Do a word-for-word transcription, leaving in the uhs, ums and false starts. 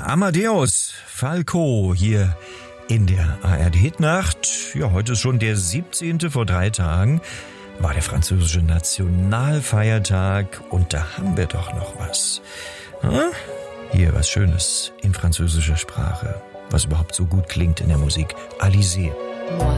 Amadeus Falco hier in der A R D-Hitnacht. Ja, heute ist schon der siebzehnte Vor drei Tagen war der französische Nationalfeiertag und da haben wir doch noch was. Hm? Hier was Schönes in französischer Sprache, was überhaupt so gut klingt in der Musik. Alizé. Moi,